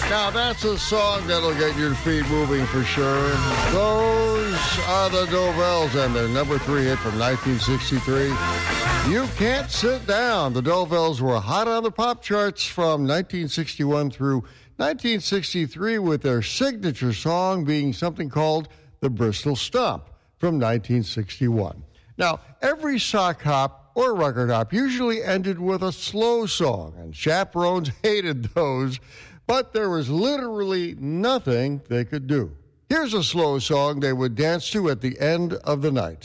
Now, that's a song that'll get your feet moving for sure. Those are the Dovells and their number 3 hit from 1963. You Can't Sit Down. The Dovells were hot on the pop charts from 1961 through 1963 with their signature song being something called the Bristol Stomp from 1961. Now, every sock hop or record hop usually ended with a slow song, and chaperones hated those, but there was literally nothing they could do. Here's a slow song they would dance to at the end of the night.